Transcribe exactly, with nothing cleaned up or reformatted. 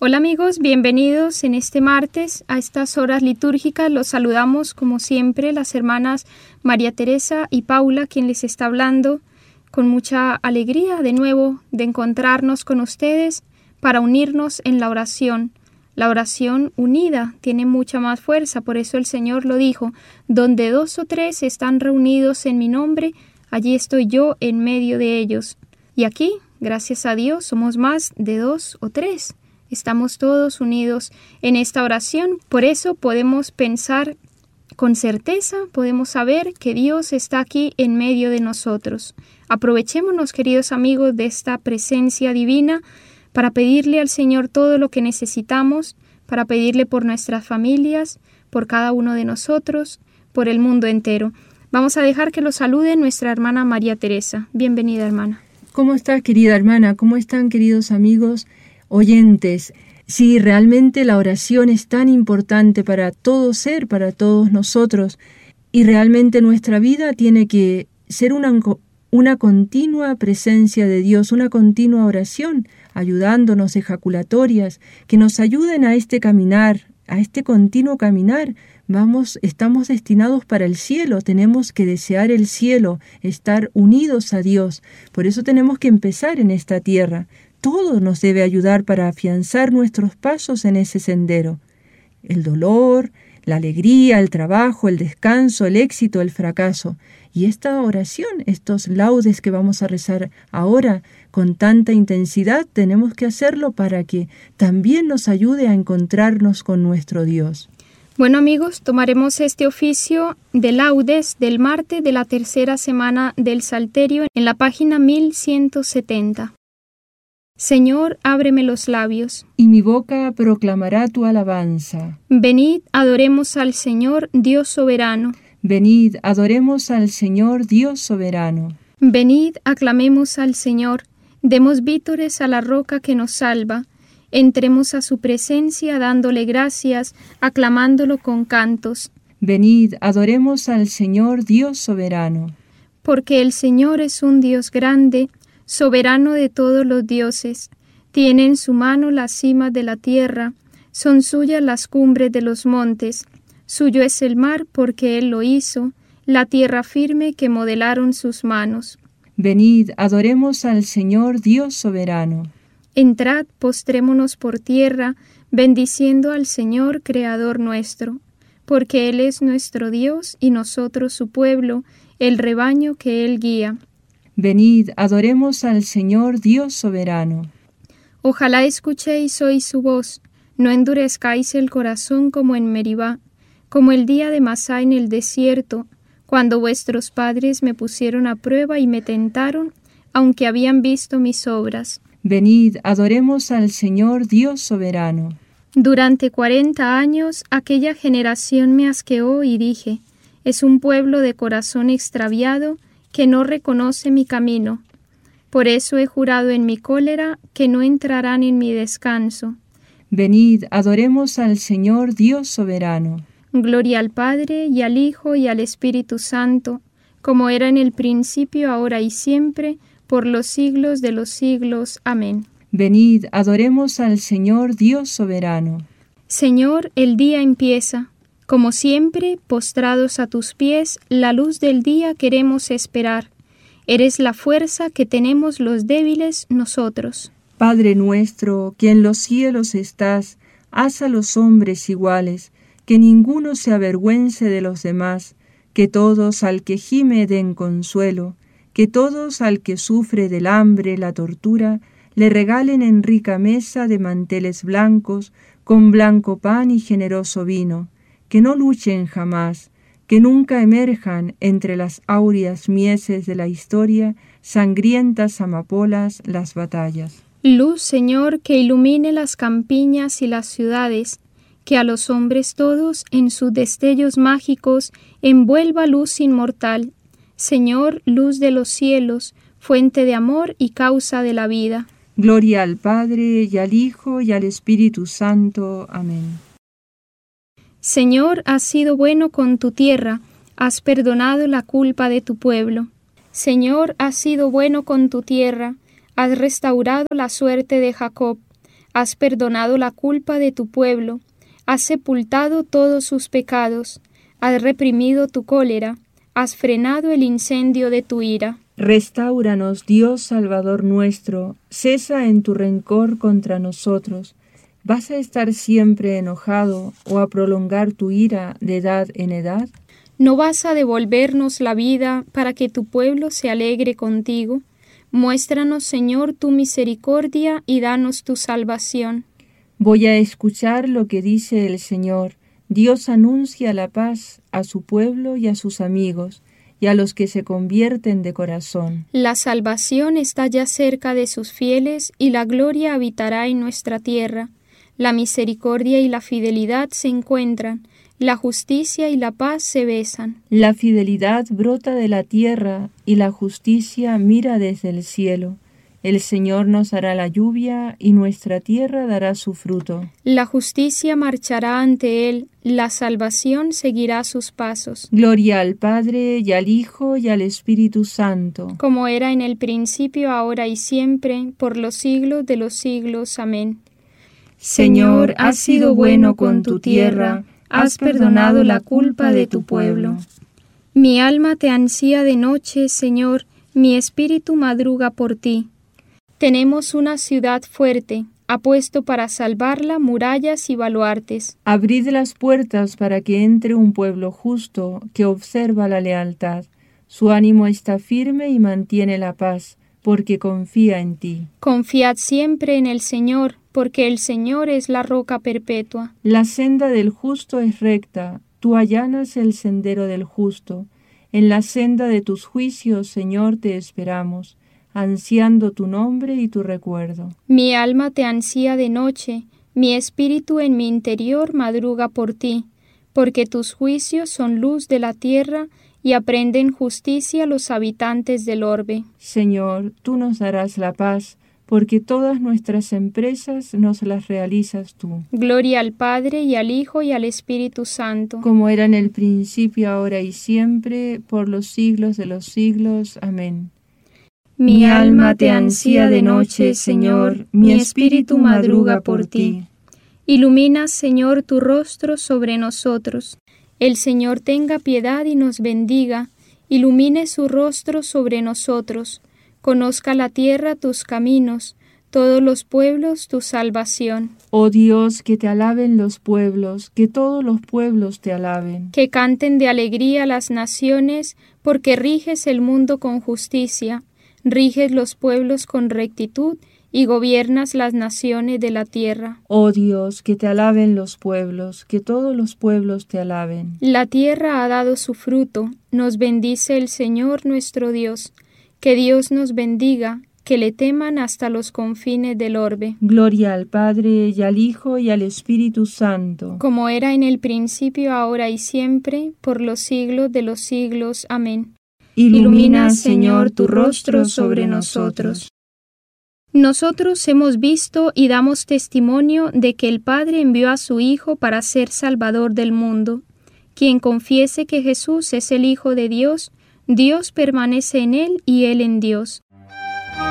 Hola amigos, bienvenidos en este martes a estas horas litúrgicas. Los saludamos como siempre las hermanas María Teresa y Paula, quien les está hablando, con mucha alegría de nuevo de encontrarnos con ustedes para unirnos en la oración. La oración unida tiene mucha más fuerza, por eso el Señor lo dijo: donde dos o tres están reunidos en mi nombre, allí estoy yo en medio de ellos. Y aquí, gracias a Dios, somos más de dos o tres. Estamos todos unidos en esta oración, por eso podemos pensar con certeza, podemos saber que Dios está aquí en medio de nosotros. Aprovechémonos, queridos amigos, de esta presencia divina para pedirle al Señor todo lo que necesitamos, para pedirle por nuestras familias, por cada uno de nosotros, por el mundo entero. Vamos a dejar que lo salude nuestra hermana María Teresa. Bienvenida, hermana. ¿Cómo está, querida hermana? ¿Cómo están, queridos amigos oyentes? Sí, realmente la oración es tan importante para todo ser, para todos nosotros, y realmente nuestra vida tiene que ser una, una continua presencia de Dios, una continua oración, ayudándonos, ejaculatorias, que nos ayuden a este caminar, a este continuo caminar. Vamos, estamos destinados para el cielo, tenemos que desear el cielo, estar unidos a Dios. Por eso tenemos que empezar en esta tierra. Todo nos debe ayudar para afianzar nuestros pasos en ese sendero. El dolor, la alegría, el trabajo, el descanso, el éxito, el fracaso. Y esta oración, estos laudes que vamos a rezar ahora con tanta intensidad, tenemos que hacerlo para que también nos ayude a encontrarnos con nuestro Dios. Bueno amigos, tomaremos este oficio de laudes del martes de la tercera semana del Salterio en la página mil ciento setenta. Señor, ábreme los labios, y mi boca proclamará tu alabanza. Venid, adoremos al Señor, Dios soberano. Venid, adoremos al Señor, Dios soberano. Venid, aclamemos al Señor, demos vítores a la roca que nos salva. Entremos a su presencia dándole gracias, aclamándolo con cantos. Venid, adoremos al Señor, Dios soberano. Porque el Señor es un Dios grande, soberano de todos los dioses. Tiene en su mano las cimas de la tierra, son suyas las cumbres de los montes. Suyo es el mar porque Él lo hizo, la tierra firme que modelaron sus manos. Venid, adoremos al Señor Dios soberano. Entrad, postrémonos por tierra, bendiciendo al Señor Creador nuestro, porque Él es nuestro Dios y nosotros su pueblo, el rebaño que Él guía. Venid, adoremos al Señor Dios soberano. Ojalá escuchéis hoy su voz, no endurezcáis el corazón como en Meribá, como el día de Masá en el desierto, cuando vuestros padres me pusieron a prueba y me tentaron, aunque habían visto mis obras. Venid, adoremos al Señor Dios soberano. Durante cuarenta años aquella generación me asqueó y dije: es un pueblo de corazón extraviado que no reconoce mi camino. Por eso he jurado en mi cólera que no entrarán en mi descanso. Venid, adoremos al Señor Dios soberano. Gloria al Padre, y al Hijo, y al Espíritu Santo, como era en el principio, ahora y siempre, por los siglos de los siglos. Amén. Venid, adoremos al Señor Dios soberano. Señor, el día empieza. Como siempre, postrados a tus pies, la luz del día queremos esperar. Eres la fuerza que tenemos los débiles nosotros. Padre nuestro, que en los cielos estás, haz a los hombres iguales, que ninguno se avergüence de los demás, que todos al que gime den consuelo, que todos al que sufre del hambre la tortura, le regalen en rica mesa de manteles blancos, con blanco pan y generoso vino, que no luchen jamás, que nunca emerjan entre las áureas mieses de la historia, sangrientas amapolas, las batallas. Luz, Señor, que ilumine las campiñas y las ciudades, que a los hombres todos en sus destellos mágicos envuelva luz inmortal. Señor, luz de los cielos, fuente de amor y causa de la vida. Gloria al Padre, y al Hijo, y al Espíritu Santo. Amén. Señor, has sido bueno con tu tierra, has perdonado la culpa de tu pueblo. Señor, has sido bueno con tu tierra, has restaurado la suerte de Jacob, Has perdonado la culpa de tu pueblo, has sepultado todos sus pecados, has reprimido tu cólera, has frenado el incendio de tu ira. Restáuranos, Dios Salvador nuestro, cesa en tu rencor contra nosotros. ¿Vas a estar siempre enojado o a prolongar tu ira de edad en edad? ¿No vas a devolvernos la vida para que tu pueblo se alegre contigo? Muéstranos, Señor, tu misericordia y danos tu salvación. Voy a escuchar lo que dice el Señor. Dios anuncia la paz a su pueblo y a sus amigos, y a los que se convierten de corazón. La salvación está ya cerca de sus fieles, y la gloria habitará en nuestra tierra. La misericordia y la fidelidad se encuentran, la justicia y la paz se besan. La fidelidad brota de la tierra, y la justicia mira desde el cielo. El Señor nos hará la lluvia, y nuestra tierra dará su fruto. La justicia marchará ante él, la salvación seguirá sus pasos. Gloria al Padre, y al Hijo, y al Espíritu Santo. Como era en el principio, ahora y siempre, por los siglos de los siglos. Amén. Señor, has sido bueno con tu tierra, has perdonado la culpa de tu pueblo. Mi alma te ansía de noche, Señor, mi espíritu madruga por ti. Tenemos una ciudad fuerte, ha puesto para salvarla murallas y baluartes. Abrid las puertas para que entre un pueblo justo que observa la lealtad. Su ánimo está firme y mantiene la paz, porque confía en ti. Confiad siempre en el Señor, porque el Señor es la roca perpetua. La senda del justo es recta, tú allanas el sendero del justo. En la senda de tus juicios, Señor, te esperamos, ansiando tu nombre y tu recuerdo. Mi alma te ansía de noche, mi espíritu en mi interior madruga por ti, porque tus juicios son luz de la tierra y aprenden justicia los habitantes del orbe. Señor, tú nos darás la paz, porque todas nuestras empresas nos las realizas tú. Gloria al Padre, y al Hijo, y al Espíritu Santo. Como era en el principio, ahora y siempre, por los siglos de los siglos. Amén. Mi alma te ansía de noche, Señor, mi espíritu madruga por ti. Ilumina, Señor, tu rostro sobre nosotros. El Señor tenga piedad y nos bendiga, ilumine su rostro sobre nosotros. Conozca la tierra tus caminos, todos los pueblos tu salvación. Oh Dios, que te alaben los pueblos, que todos los pueblos te alaben. Que canten de alegría las naciones, porque riges el mundo con justicia. Riges los pueblos con rectitud y gobiernas las naciones de la tierra. Oh Dios, que te alaben los pueblos, que todos los pueblos te alaben. La tierra ha dado su fruto, nos bendice el Señor nuestro Dios. Que Dios nos bendiga, que le teman hasta los confines del orbe. Gloria al Padre, y al Hijo, y al Espíritu Santo. Como era en el principio, ahora y siempre, por los siglos de los siglos. Amén. Ilumina, Señor, tu rostro sobre nosotros. Nosotros hemos visto y damos testimonio de que el Padre envió a su Hijo para ser Salvador del mundo. Quien confiese que Jesús es el Hijo de Dios, Dios permanece en él y él en Dios.